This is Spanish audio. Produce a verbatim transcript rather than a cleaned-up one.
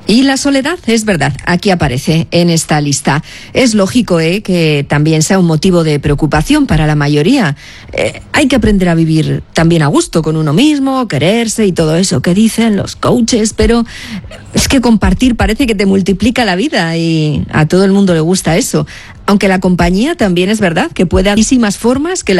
Y la soledad, es verdad, aquí aparece en esta lista. Es lógico ¿eh? que también sea un motivo de preocupación para la mayoría. Eh, hay que aprender a vivir también a gusto con uno mismo, quererse y todo eso que dicen los coaches, pero es que compartir parece que te multiplica la vida y a todo el mundo le gusta eso. Aunque la compañía también es verdad que puede haber muchísimas formas que la